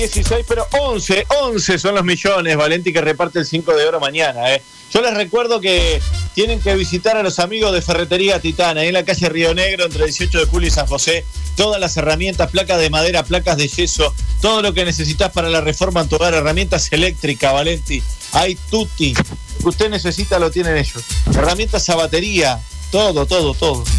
16, pero 11 son los millones, Valenti, que reparte el 5 de oro mañana. Yo les recuerdo que tienen que visitar a los amigos de Ferretería Titán, ahí en la calle Río Negro, entre 18 de julio y San José. Todas las herramientas, placas de madera, placas de yeso, todo lo que necesitas para la reforma en tu hogar, herramientas eléctricas, Valenti. Hay tutti. Lo que usted necesita lo tienen ellos. Herramientas a batería, todo.